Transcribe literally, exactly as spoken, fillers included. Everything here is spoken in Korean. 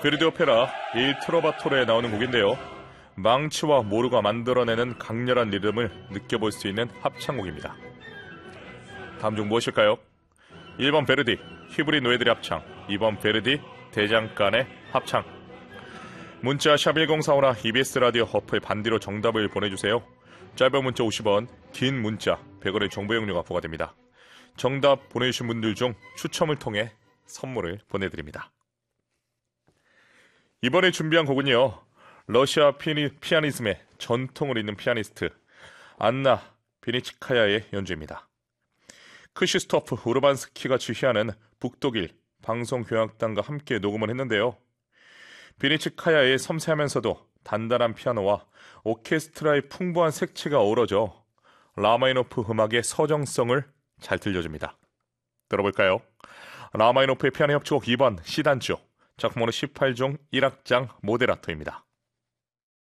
베르디 오페라 이 트로바토레에 나오는 곡인데요. 망치와 모루가 만들어내는 강렬한 리듬을 느껴볼 수 있는 합창곡입니다. 다음 중 무엇일까요? 일 번 베르디 히브리 노예들의 합창, 이 번 베르디 대장간의 합창. 문자 샵 일공사오나 이비에스 라디오 어플 반디로 정답을 보내주세요. 짧은 문자 오십 원, 긴 문자 백 원의 정보 이용료가 부과됩니다. 정답 보내주신 분들 중 추첨을 통해 선물을 보내드립니다. 이번에 준비한 곡은요, 러시아 피니, 피아니즘의 전통을 잇는 피아니스트 안나 비니치카야의 연주입니다. 크시스토프 우르반스키가 지휘하는 북독일 방송교향악단과 함께 녹음을 했는데요. 비니치카야의 섬세하면서도 단단한 피아노와 오케스트라의 풍부한 색채가 어우러져 라마니노프 음악의 서정성을 잘 들려줍니다. 들어볼까요? 라마니노프의 피아노 협주곡 이 번 시단조, 작품번호 십팔 중 일 악장 모데라토입니다.